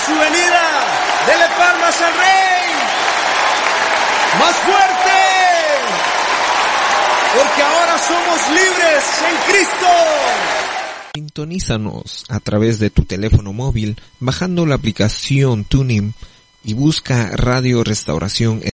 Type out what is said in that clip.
su venida. Dele palmas al Rey. Más fuerte. Porque ahora somos libres en Cristo. Sintonízanos a través de tu teléfono móvil bajando la aplicación TuneIn y busca Radio Restauración